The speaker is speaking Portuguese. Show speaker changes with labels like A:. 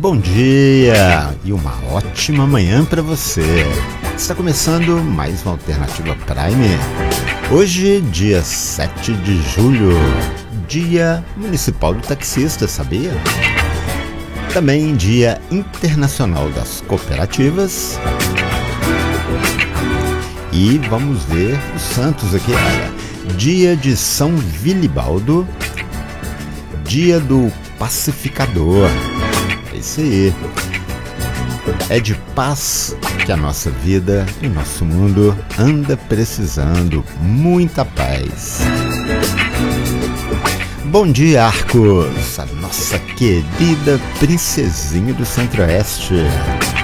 A: Bom dia e uma ótima manhã para você. Está começando mais uma Alternativa Prime. Hoje, dia 7 de julho, Dia Municipal do Taxista, sabia? Também Dia Internacional das Cooperativas. E vamos ver os santos aqui, olha. Dia de São Vilibaldo, Dia do Pacificador. É isso aí. É de paz que a nossa vida e o nosso mundo anda precisando. Muita paz. Bom dia, Arcos, a nossa querida princesinha do Centro-Oeste.